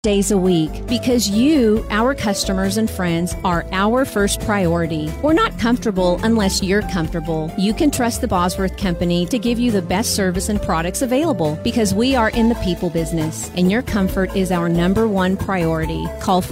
days a week because you, our customers and friends, are our first priority. We're not comfortable unless you're comfortable. You can trust the Bosworth Company to give you the best service and products available because we are in the people business and your comfort is our number one priority. Call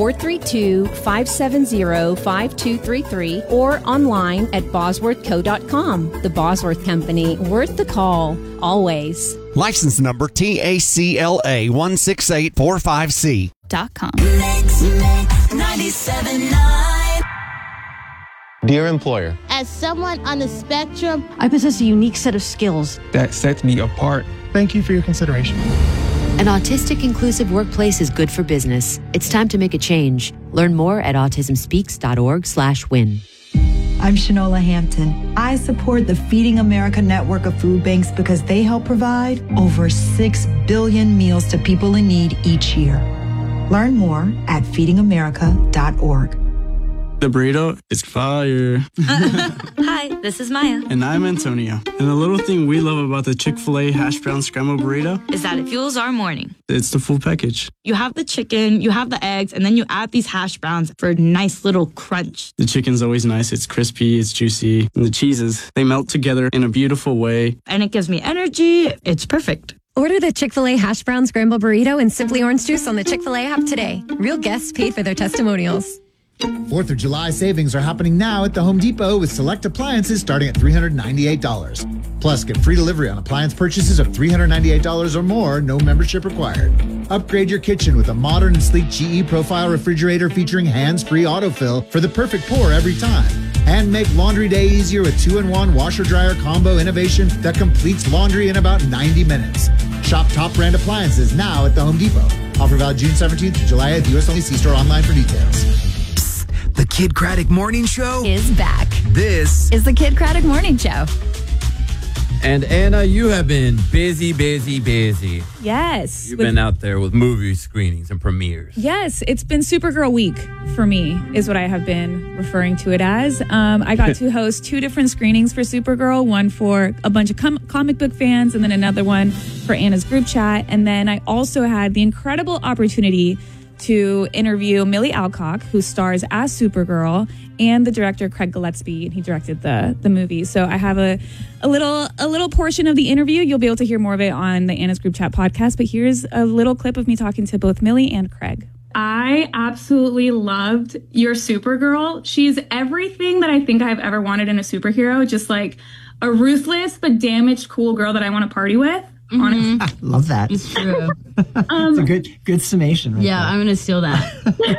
432-570-5233 or online at bosworthco.com. The Bosworth Company, worth the call, always. License number TACLA 16845C. .com. Mix 97.9. Dear employer, as someone on the spectrum, I possess a unique set of skills that sets me apart. Thank you for your consideration. An autistic inclusive workplace is good for business. It's time to make a change. Learn more at autismspeaks.org/win. I'm Shanola Hampton. I support the Feeding America network of food banks because they help provide over 6 billion meals to people in need each year. Learn more at feedingamerica.org. The burrito is fire. Hi, this is Maya. And I'm Antonio. And the little thing we love about the Chick-fil-A hash brown scrambled burrito is that it fuels our morning. It's the full package. You have the chicken, you have the eggs, and then you add these hash browns for a nice little crunch. The chicken's always nice. It's crispy, it's juicy. And the cheeses, they melt together in a beautiful way. And it gives me energy. It's perfect. Order the Chick-fil-A hash brown scrambled burrito and Simply Orange Juice on the Chick-fil-A app today. Real guests paid for their testimonials. 4th of July savings are happening now at the Home Depot with select appliances starting at $398. Plus, get free delivery on appliance purchases of $398 or more, no membership required. Upgrade your kitchen with a modern and sleek GE Profile refrigerator featuring hands-free autofill for the perfect pour every time. And make laundry day easier with 2-in-1 washer-dryer combo innovation that completes laundry in about 90 minutes. Shop top brand appliances now at the Home Depot. Offer valid June 17th to July 8th. U.S. only. See store online for details. The Kid Craddock Morning Show is back. This is the Kid Craddock Morning Show. And Anna, you have been busy. Yes. You've been out there with movie screenings and premieres. Yes, it's been Supergirl week for me, is what I have been referring to it as. I got to host 2 different screenings for Supergirl, one for a bunch of comic book fans and then another one for Anna's group chat. And then I also had the incredible opportunity to interview Millie Alcock, who stars as Supergirl, and the director Craig Gillespie, and he directed the movie. So I have a little portion of the interview. You'll be able to hear more of it on the Anna's Group Chat podcast, but here's a little clip of me talking to both Millie and Craig. I absolutely loved your Supergirl. She's everything that I think I've ever wanted in a superhero, just like a ruthless but damaged cool girl that I want to party with. Honestly. I love that. It's true. It's a good summation. Right there. I'm going to steal that.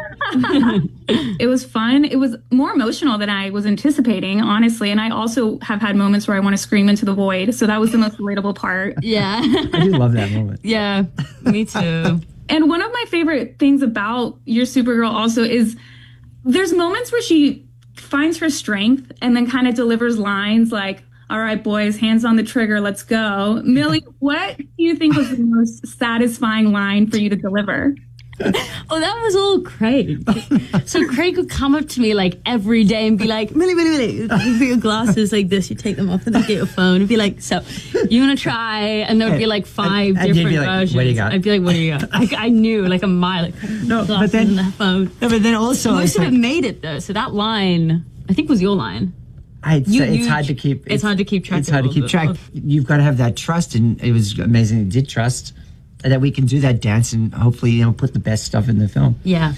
It was fun. It was more emotional than I was anticipating, honestly. And I also have had moments where I want to scream into the void. So that was the most relatable part. Yeah. I do love that moment. Yeah, me too. And one of my favorite things about your Supergirl also is there's moments where she finds her strength and then kind of delivers lines like, "All right, boys, hands on the trigger, let's go." Millie, what do you think was the most satisfying line for you to deliver? Oh, that was all Craig. So Craig would come up to me like every day and be like, Millie, you put your glasses like this, you take them off and then get your phone and be like, "So, you want to try?" And there would be like 5 different versions. What do you got? I'd be like, "What do you got?" I knew like a mile. Like, no, but then that phone. No, but then also most of it made it though. So that line, I think, was your line. It's hard to keep. It's hard to keep track. It's hard to keep track. You've got to have that trust, and it was amazing. You did trust that we can do that dance, and hopefully, put the best stuff in the film. Yeah.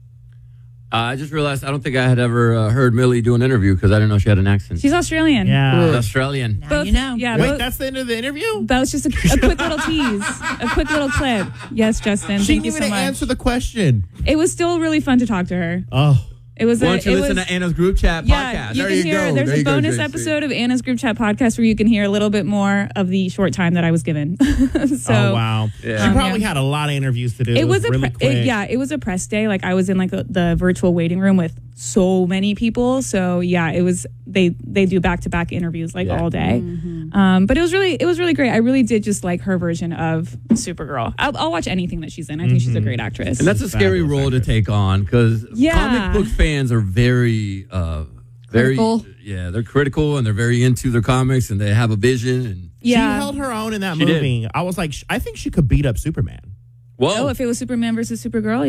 I just realized I don't think I had ever heard Millie do an interview because I didn't know she had an accent. She's Australian. Yeah, Australian. Now you know. Yeah. Wait, that's the end of the interview? That was just a quick little tease, a quick little clip. Yes, Justin. She thank you didn't so even much. answer the question. It was still really fun to talk to her. Oh. It was. Why don't you listen to Anna's Group Chat podcast? You There can you hear. go. There's There a you go, bonus JC. episode of Anna's Group Chat podcast where you can hear a little bit more of the short time that I was given. So, oh wow! She probably had a lot of interviews to do. It was really quick. it was a press day. Like I was in like the virtual waiting room with so many people. So yeah, it was. They do back-to-back interviews like all day. Mm-hmm. But it was really great. I really did just like her version of Supergirl. I'll watch anything that she's in. I think she's a great actress. And that's a scary role to take on because comic book fans are very critical. Yeah, they're critical and they're very into their comics and they have a vision. And She held her own in that movie. I was like, I think she could beat up Superman. Whoa. So if it was Superman versus Supergirl,